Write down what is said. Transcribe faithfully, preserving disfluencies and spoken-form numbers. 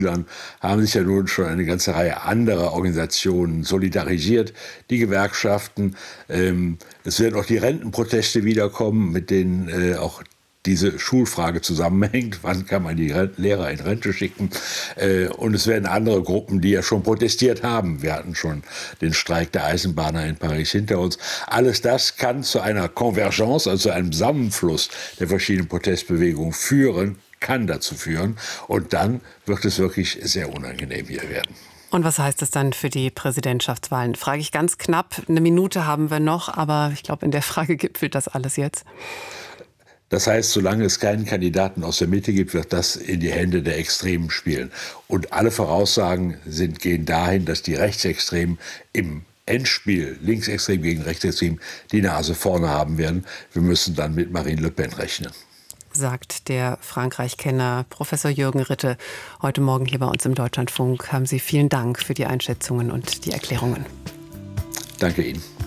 Dann haben sich ja nun schon eine ganze Reihe anderer Organisationen solidarisiert, die Gewerkschaften. Ähm, es werden auch die Rentenproteste wiederkommen, mit denen äh, auch diese Schulfrage zusammenhängt. Wann kann man die Lehrer in Rente schicken? Äh, und es werden andere Gruppen, die ja schon protestiert haben. Wir hatten schon den Streik der Eisenbahner in Paris hinter uns. Alles das kann zu einer Konvergenz, also zu einem Zusammenfluss der verschiedenen Protestbewegungen führen, kann dazu führen. Und dann wird es wirklich sehr unangenehm hier werden. Und was heißt das dann für die Präsidentschaftswahlen? Frage ich ganz knapp. Eine Minute haben wir noch, aber ich glaube, in der Frage gipfelt das alles jetzt. Das heißt, solange es keinen Kandidaten aus der Mitte gibt, wird das in die Hände der Extremen spielen. Und alle Voraussagen sind, gehen dahin, dass die Rechtsextremen im Endspiel, Linksextrem gegen Rechtsextrem, die Nase vorne haben werden. Wir müssen dann mit Marine Le Pen rechnen. Sagt der Frankreich-Kenner Professor Jürgen Ritte heute Morgen hier bei uns im Deutschlandfunk. Haben Sie vielen Dank für die Einschätzungen und die Erklärungen. Danke Ihnen.